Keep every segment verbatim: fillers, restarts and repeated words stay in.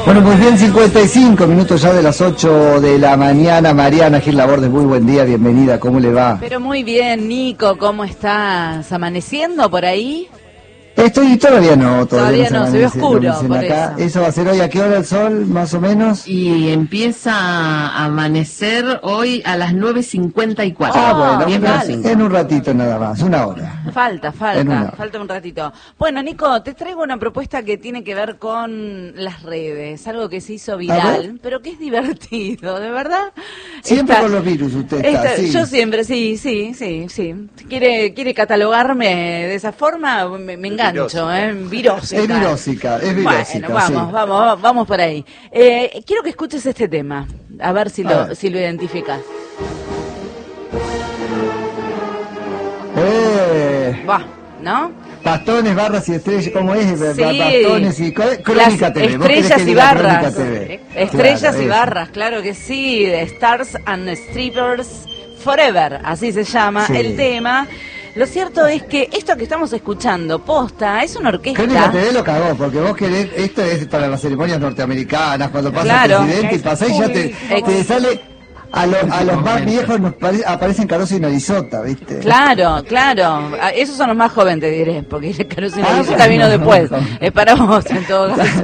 Bueno, muy bien, cincuenta y cinco minutos ya de las ocho de la mañana. Mariana Gil Laborde, muy buen día, bienvenida, ¿cómo le va? Pero muy bien, Nico, ¿cómo estás? ¿Amaneciendo por ahí? Estoy, todavía no, todavía, todavía no, no se ve oscuro, no por acá. eso. ¿Eso va a ser hoy a qué hora el sol, más o menos? Y empieza a amanecer hoy a las nueve cincuenta y cuatro. Ah, bueno, bien, en, en un ratito nada más, una hora. Falta, falta, una... falta un ratito. Bueno, Nico, te traigo una propuesta que tiene que ver con las redes, algo que se hizo viral, pero que es divertido, ¿de verdad? Siempre esta, con los virus usted está, esta, sí. Yo siempre, sí, sí, sí, sí. ¿Quiere, quiere catalogarme de esa forma? Me, me engancho, ¿eh? Virósica. Es virósica, es virósica. Bueno, vamos, sí. vamos, vamos por ahí. Eh, quiero que escuches este tema, a ver si, a lo, ver. si lo identificas. Eh. Va, ¿no? Bastones, barras y estrellas, ¿cómo es? Sí, bastones y Crónica T V. Estrellas y barras. T V? Estrellas claro, y eso. barras, claro que sí. De Stars and Strippers Forever, así se llama sí. el tema. Lo cierto es que esto que estamos escuchando, posta, es una orquesta. Crónica T V lo cagó, porque vos querés, esto es para las ceremonias norteamericanas, cuando pasa claro. el presidente y pasa y ya te, te sale... A, lo, a los más viejos nos pare, aparecen Caruso y Narizota, ¿viste? Claro, claro. Esos son los más jóvenes, te diré, porque Caruso y Narizota ah, vino después. Es para vos, en todo caso.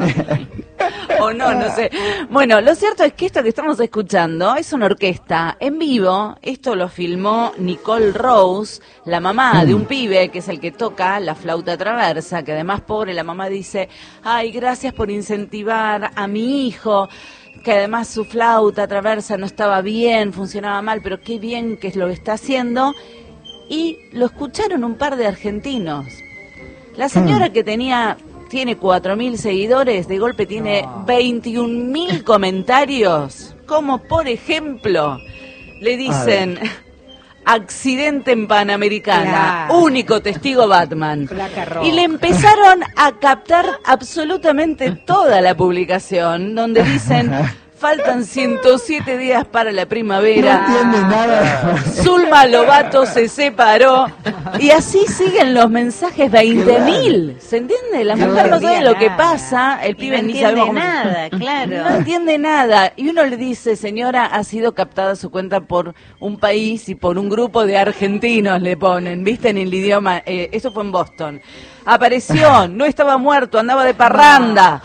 O no, no sé. Bueno, lo cierto es que esto que estamos escuchando es una orquesta en vivo. Esto lo filmó Nicole Rose, la mamá de un pibe que es el que toca la flauta traversa, que además, pobre, la mamá dice, ay, gracias por incentivar a mi hijo, que además su flauta traversa no estaba bien, funcionaba mal, pero qué bien que es lo que está haciendo. Y lo escucharon un par de argentinos. La señora que tenía... tiene cuatro mil seguidores, de golpe tiene no. veintiún mil comentarios, como por ejemplo, le dicen, accidente en Panamericana, claro. único testigo Batman. Y le empezaron a captar absolutamente toda la publicación, donde dicen... faltan ciento siete días para la primavera. No entiende nada. Zulma Lobato se separó. Y así siguen los mensajes, veinte mil. ¿Se entiende? La mujer no sabe lo que pasa. El pibe ni sabe cómo. No entiende nada, claro. No entiende nada. Y uno le dice, señora, ha sido captada su cuenta por un país y por un grupo de argentinos, le ponen. ¿Viste? En el idioma. Eh, eso fue en Boston. Apareció, no estaba muerto, andaba de parranda.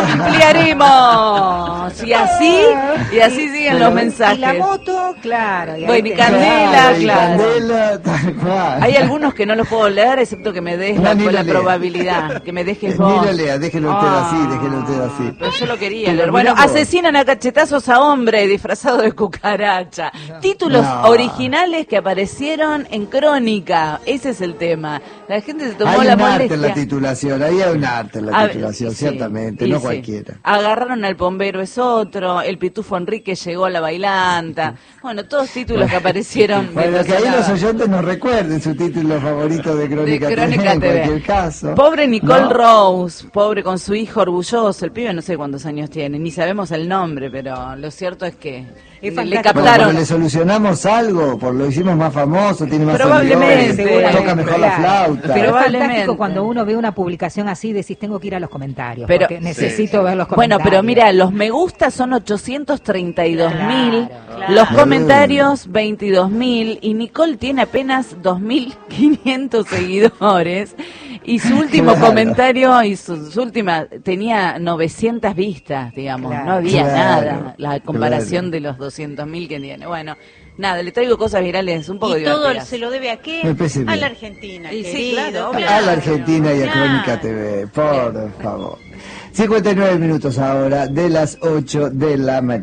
Ampliaremos. Y así, y así y, siguen los mensajes. Y la moto, claro. Y bueno, y Candela, claro. Candela, tal cual. Hay algunos que no los puedo leer, excepto que me des no, la, la probabilidad, que me dejes vos. Ni lo lea, déjelo usted ah, así, déjelo usted así. Pero yo lo quería leer. Bueno, asesinan a cachetazos a hombre disfrazado de cucaracha. No. Títulos no. originales que aparecieron en Crónica. Ese es el tema. La gente se tomó hay la un molestia. arte en la titulación, ahí hay un arte en la a titulación, sí, ciertamente, no sí. cualquiera. Agarraron al bombero es otro, el pitufo Enrique llegó a la bailanta. Bueno, todos títulos que aparecieron. Bueno, que ahí los oyentes nos recuerden su título favorito de Crónica, de Crónica T V, T V, en cualquier caso. Pobre Nicole ¿no? Rose, pobre con su hijo orgulloso, el pibe no sé cuántos años tiene, ni sabemos el nombre, pero lo cierto es que es le captaron. Bueno, le solucionamos algo, por lo hicimos más famoso, tiene más probablemente, toca mejor claro. la flauta. Pero es fantástico cuando uno ve una publicación así, decís tengo que ir a los comentarios, pero, porque necesito sí. ver los comentarios. Bueno, pero mira, los me gusta son ochocientos treinta y dos mil, claro, claro. los claro. comentarios veintidós mil, y Nicole tiene apenas dos mil quinientos seguidores, y su último claro. comentario y su, su última tenía novecientas vistas, digamos, claro. no había claro. nada, la comparación claro. de los doscientos mil que tiene. Bueno, nada, le traigo cosas virales un poco y divertidas. Y todo se lo debe a qué? A la Argentina. Y querido, sí, claro, claro. A la Argentina y a Crónica T V, por favor. cincuenta y nueve minutos ahora de las ocho de la mañana.